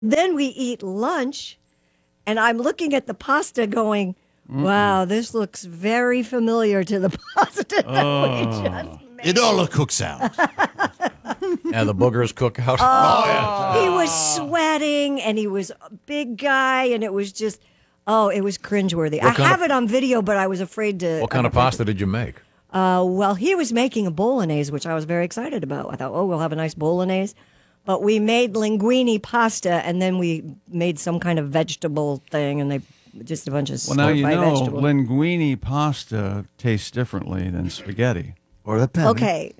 Then we eat lunch, and I'm looking at the pasta going, wow, this looks very familiar to the pasta that we just made. It all cooks out. And the boogers cook out. He was sweating, and he was a big guy, and it was just, it was cringeworthy. I have it on video, but I was afraid to. What kind of pasta did you make? Well, he was making a bolognese, which I was very excited about. I thought, we'll have a nice bolognese. But we made linguine pasta, and then we made some kind of vegetable thing, and just a bunch of Well, now you know vegetables. linguine pasta tastes differently than spaghetti. Or the penny. Okay,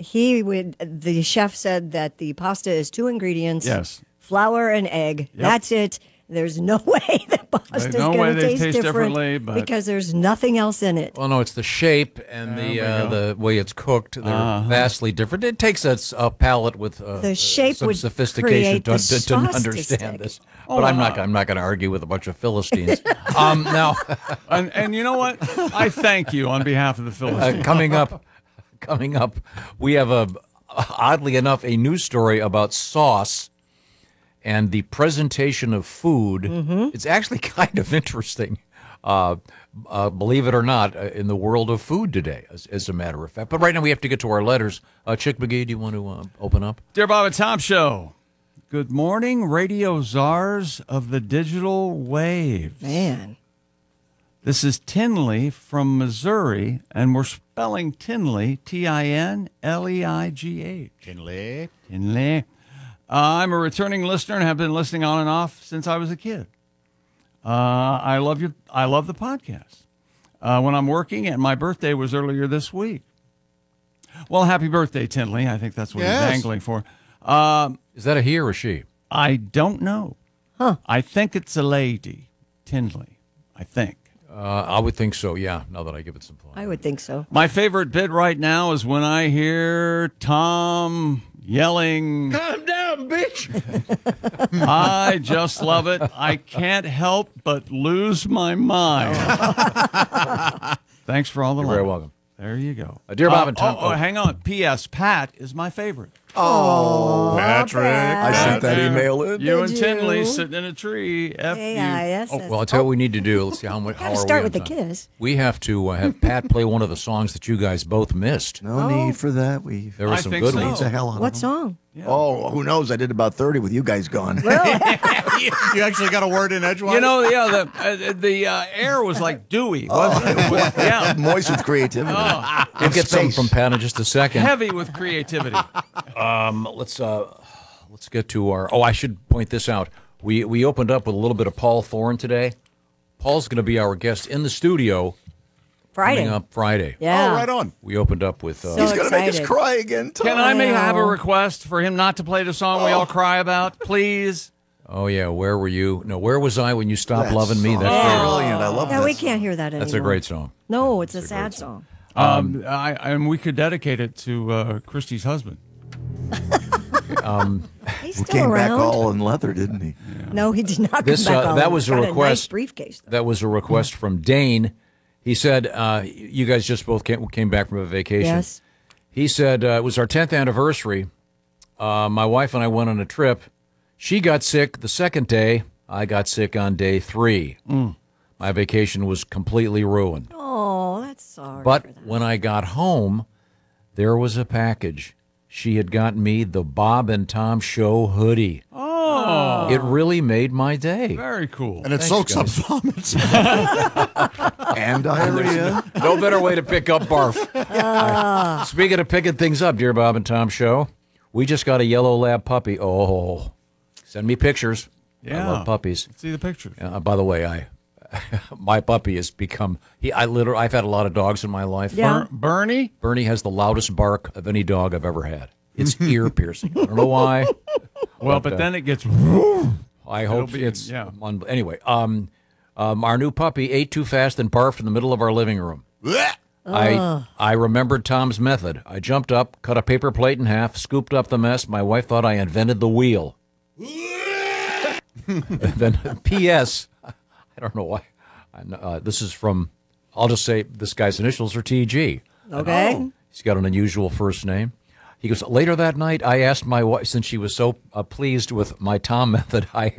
the chef said that the pasta is 2 ingredients. Yes. Flour and egg. That's it. There's no way that pasta is There's no way going to they taste taste different differently, but- because there's nothing else in it. Well, no, it's the shape and the way it's cooked. They're vastly different. It takes a palate with The shape some would sophistication create the to sauce to understand stick. this. But I'm not going to argue with a bunch of Philistines. Now, And you know what? I thank you on behalf of the Philistines. coming up, we have oddly enough a news story about sauce and the presentation of food. It's actually kind of interesting, believe it or not, in the world of food today, as a matter of fact. But right now we have to get to our letters. Chick McGee, do you want to open up? Dear Bob and Tom Show, good morning, radio czars of the digital wave. Man. This is Tinley from Missouri, and we're spelling Tinley, Tinleigh. Kinley. Tinley. I'm a returning listener and have been listening on and off since I was a kid. I love you. I love the podcast. When I'm working, and my birthday was earlier this week. Well, happy birthday, Tinley. I think that's what he's angling for. Is that a he or a she? I don't know. I think it's a lady, Tinley. I think. I would think so, yeah, now that I give it some thought. I would think so. My favorite bit right now is when I hear Tom yelling, Calm down, bitch. I just love it. I can't help but lose my mind. Thanks for all the You're love. very welcome. There you go. Dear Bob and Tom. Hang on. P.S. Pat is my favorite. Patrick. I sent that email in. You Did and Tinley you? sitting in a tree. F you. AIS. Well, I'll tell you what we need to do. Let's see how much. Gotta start with the kiss. We have to have Pat play one of the songs that you guys both missed. No need for that. There were I some think good so. ones. Needs a hell out of What them. song? Oh, who knows? I did about 30 with you guys gone. You actually got a word in edgewise? You know, the air was like dewy, wasn't it? Yeah. Moist with creativity. We'll get some from Pat in just a second. Heavy with creativity. Let's get to our. Oh, I should point this out. We opened up with a little bit of Paul Thorne today. Paul's going to be our guest in the studio Friday. coming up Friday. Yeah. Oh, right on. We opened up with. So He's going to make us excited. cry again. Tom. Can I have a Wow. request for him not to play the song we all cry about, please? oh yeah, where were you? No, where was I when you stopped That loving me? song That's is great. brilliant. I love Yeah, that we song. can't hear that anymore. That's a great song. No, it's a sad song. And we could dedicate it to Christy's husband. He's He still came back around. all in leather, didn't he? No, he did not This, come back all that in. was He's a got nice request. briefcase. Though. That was a request from Dane. He said, you guys just both came back from a vacation. Yes. He said, it was our 10th anniversary. My wife and I went on a trip. She got sick the second day. I got sick on day 3. My vacation was completely ruined. Oh, that's sorry. But for that. when I got home, there was a package. She had gotten me the Bob and Tom Show hoodie. Oh, It really made my day. very cool. And it soaks up vomit. And diarrhea. No better way to pick up barf. Speaking of picking things up, dear Bob and Tom Show, we just got a yellow lab puppy. Oh, send me pictures. Yeah. I love puppies. See the pictures. By the way, my puppy has become. I've had a lot of dogs in my life. Yeah. Bernie? Bernie has the loudest bark of any dog I've ever had. It's ear piercing. I don't know why. Well, but then it gets... I hope be- it's yeah. anyway. Our new puppy ate too fast and barfed in the middle of our living room. I remembered Tom's method. I jumped up, cut a paper plate in half, scooped up the mess. My wife thought I invented the wheel. Then, P.S. I don't know why. This is from. I'll just say this guy's initials are T.G. Okay. He's got an unusual first name. He goes, later that night, I asked my wife, since she was so pleased with my Tom method, I